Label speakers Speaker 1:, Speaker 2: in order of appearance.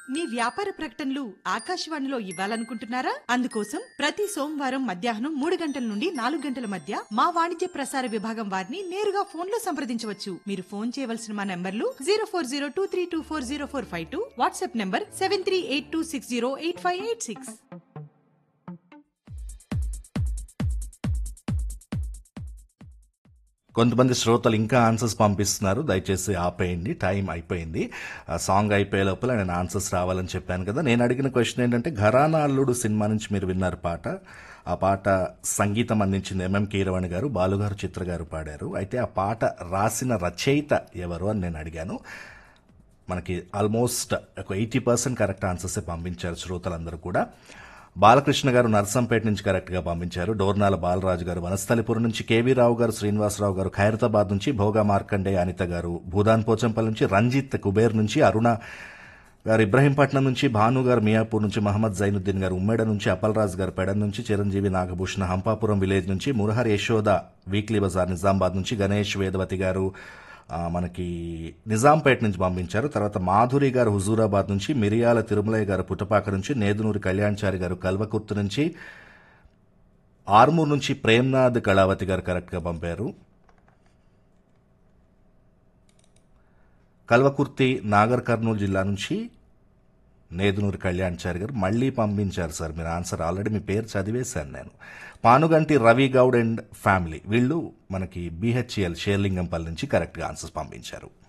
Speaker 1: మీ వ్యాపార ప్రకటనలు ఆకాశవాణిలో ఇవ్వాలనుకుంటున్నారా? అందుకోసం ప్రతి సోమవారం మధ్యాహ్నం 3 గంటల నుండి 4 గంటల మధ్య మా వాణిజ్య ప్రసార విభాగం వారిని నేరుగా ఫోన్ లో సంప్రదించవచ్చు. మీరు ఫోన్ చేయవలసిన మా నంబర్లు 0402324045, వాట్సాప్ నంబర్ 7382608586.
Speaker 2: కొంతమంది శ్రోతలు ఇంకా ఆన్సర్స్ పంపిస్తున్నారు, దయచేసి ఆపేయండి, టైం అయిపోయింది. సాంగ్ అయిపోయే లోపల నేను ఆన్సర్స్ రావాలని చెప్పాను కదా. నేను అడిగిన క్వశ్చన్ ఏంటంటే, ఘరానా అల్లుడు సినిమా నుంచి మీరు విన్నారు పాట. ఆ పాట సంగీతం అందించింది ఎంఎం కీరవాణి గారు, బాలుగారు, చిత్ర గారు పాడారు. అయితే ఆ పాట రాసిన రచయిత ఎవరు అని నేను అడిగాను. మనకి ఆల్మోస్ట్ ఒక 80% కరెక్ట్ ఆన్సర్సే పంపించారు శ్రోతలందరూ కూడా. బాలకృష్ణ గారు నర్సంపేట నుంచి కరెక్ట్గా పంపించారు. డోర్నాల బాలరాజు గారు వనస్థలిపురం నుంచి, కేవీ రావు గారు, శ్రీనివాసరావు గారు ఖైరతాబాద్ నుంచి, భోగా మార్కండే అనిత గారు భూదాన్ పోచంపల్లి నుంచి, రంజిత్ కుబేర్ నుంచి, అరుణ గారు ఇబ్రహీంపట్నం నుంచి, భాను గారు మియాపూర్ నుంచి, మహమ్మద్ జైనుద్దీన్ గారు ఉమ్మేడ నుంచి, అప్పలరాజు గారు పెడన్ నుంచి, చిరంజీవి నాగభూషణ హంపాపురం విలేజ్ నుంచి, మురహర్ యశోద వీక్లీ బజార్ నిజామాబాద్ నుంచి, గణేష్ వేదవతి గారు మనకి నిజాంపేట నుంచి పంపించారు. తర్వాత మాధురి గారు హుజూరాబాద్ నుంచి, మిరియాల తిరుమలయ్య గారు పుట్టపాక నుంచి, నేదునూరి కళ్యాణ్చారి గారు కల్వకుర్తి నుంచి, ఆర్మూర్ నుంచి ప్రేమ్నాథ్ కళావతి గారు కరెక్ట్గా పంపారు. కల్వకుర్తి నాగర్ కర్నూలు జిల్లా నుంచి నేదునూరి కళ్యాణ్చారి గారు మళ్ళీ పంపించారు సార్ మీరు ఆన్సర్. ఆల్రెడీ మీ పేరు చదివేశాను నేను. పానుగంటి రవి గౌడ్ అండ్ ఫ్యామిలీ వీళ్ళు మనకి బిహెచ్ఎల్ షేర్లింగంపల్లి నుంచి కరెక్ట్గా ఆన్సర్స్ పంపించారు.